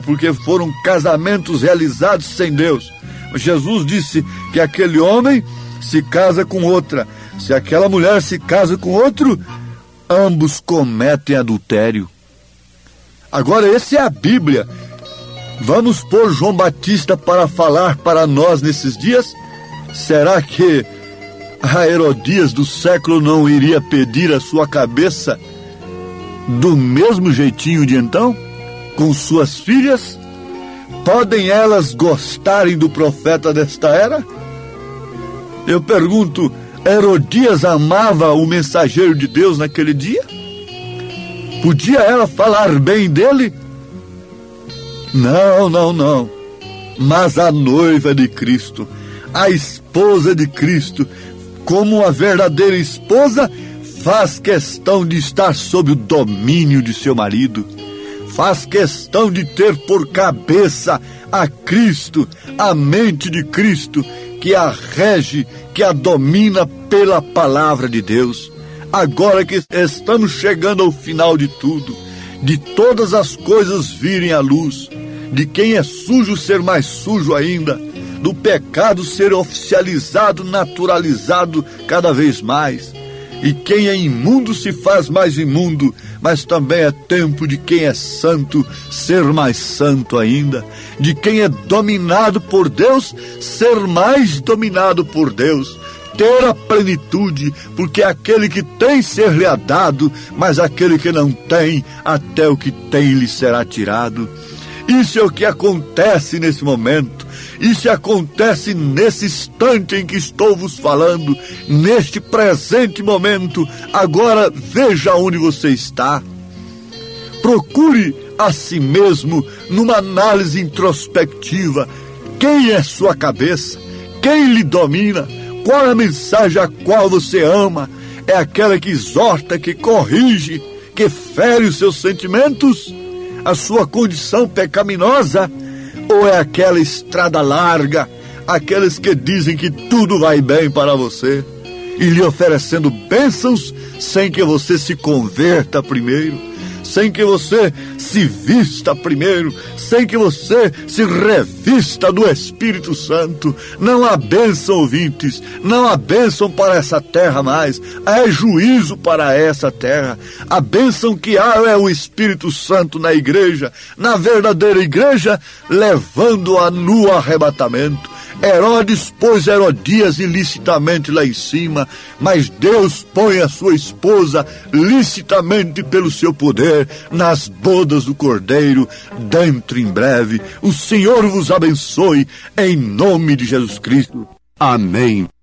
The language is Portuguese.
porque foram casamentos realizados sem Deus. Jesus disse que aquele homem se casa com outra, se aquela mulher se casa com outro, ambos cometem adultério. Agora, essa é a Bíblia. Vamos pôr João Batista para falar para nós nesses dias? Será que a Herodias do século não iria pedir a sua cabeça do mesmo jeitinho de então, com suas filhas? Podem elas gostarem do profeta desta era? Eu pergunto, Herodias amava o mensageiro de Deus naquele dia? Podia ela falar bem dele? Não. Mas a noiva de Cristo, a esposa de Cristo, como uma verdadeira esposa, faz questão de estar sob o domínio de seu marido. Faz questão de ter por cabeça a Cristo, a mente de Cristo, que a rege, que a domina pela palavra de Deus. Agora que estamos chegando ao final de tudo, de todas as coisas virem à luz, de quem é sujo ser mais sujo ainda, do pecado ser oficializado, naturalizado cada vez mais, e quem é imundo se faz mais imundo, mas também é tempo de quem é santo ser mais santo ainda, de quem é dominado por Deus ser mais dominado por Deus, ter a plenitude, porque aquele que tem ser-lhe é dado, mas aquele que não tem, até o que tem lhe será tirado. Isso é o que acontece nesse momento. Isso acontece nesse instante em que estou vos falando, neste presente momento. Agora veja onde você está. Procure a si mesmo numa análise introspectiva. Quem é sua cabeça? Quem lhe domina? Qual é a mensagem a qual você ama? É aquela que exorta, que corrige, que fere os seus sentimentos? A sua condição pecaminosa? Ou é aquela estrada larga, aqueles que dizem que tudo vai bem para você e lhe oferecendo bênçãos sem que você se converta primeiro, sem que você se vista primeiro, sem que você se revista do Espírito Santo? Não há bênção, ouvintes, não há bênção para essa terra mais, é juízo para essa terra. A bênção que há é o Espírito Santo na igreja, na verdadeira igreja, levando-a no arrebatamento. Herodes pôs Herodias ilicitamente lá em cima, mas Deus põe a sua esposa licitamente pelo seu poder nas bodas do Cordeiro, dentro em breve. O Senhor vos abençoe, em nome de Jesus Cristo. Amém.